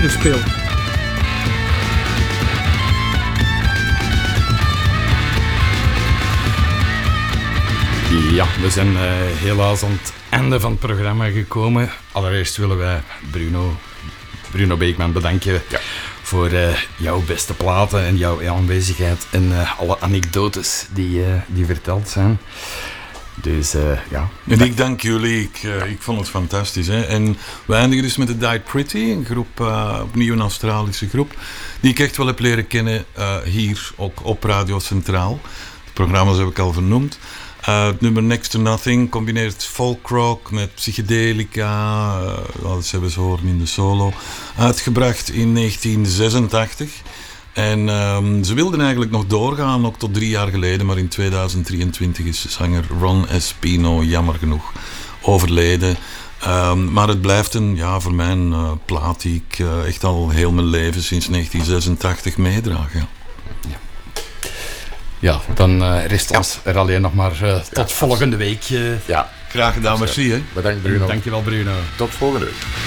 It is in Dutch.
gespeeld. Ja, we zijn helaas aan het einde van het programma gekomen. Allereerst willen wij Bruno Beekman bedanken voor jouw beste platen en jouw aanwezigheid en alle anekdotes die verteld zijn. Dus ja. En ik dank jullie, ik vond het fantastisch. Hè? En we eindigen dus met de Die Pretty, een groep, opnieuw een Australische groep, die ik echt wel heb leren kennen hier ook op Radio Centraal. De programma's heb ik al vernoemd. Het nummer Next to Nothing combineert folkrock met psychedelica. Dat hebben ze horen in de solo. Uitgebracht in 1986. En ze wilden eigenlijk nog doorgaan, ook tot 3 jaar geleden. Maar in 2023 is zanger Ron Espino jammer genoeg overleden. Maar het blijft voor mij een plaat die ik echt al heel mijn leven sinds 1986 meedraag. Ja. Ja, dan rest ons er alleen nog maar tot volgende week. Graag gedaan, merci. Hè. Bedankt Bruno. Dankjewel Bruno. Tot volgende week.